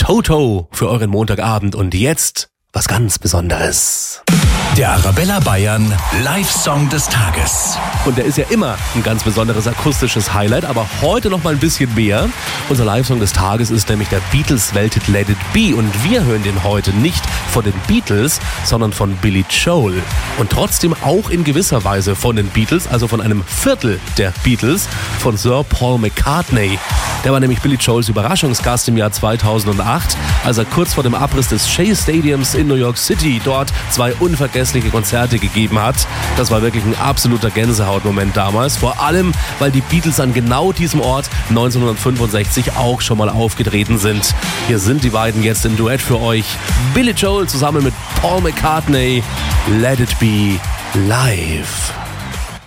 Toto für euren Montagabend und jetzt was ganz Besonderes. Der Arabella Bayern Live-Song des Tages. Und der ist ja immer ein ganz besonderes akustisches Highlight, aber heute noch mal ein bisschen mehr. Unser Live-Song des Tages ist nämlich der Beatles-Welthit Let It Be und wir hören den heute nicht von den Beatles, sondern von Billy Joel. Und trotzdem auch in gewisser Weise von den Beatles, also von einem Viertel der Beatles, von Sir Paul McCartney. Der war nämlich Billy Joels Überraschungsgast im Jahr 2008, als er kurz vor dem Abriss des Shea Stadiums in New York City dort 2 unvergessliche Konzerte gegeben hat. Das war wirklich ein absoluter Gänsehautmoment damals, vor allem, weil die Beatles an genau diesem Ort 1965 auch schon mal aufgetreten sind. Hier sind die beiden jetzt im Duett für euch. Billy Joel zusammen mit Paul McCartney, Let It Be live.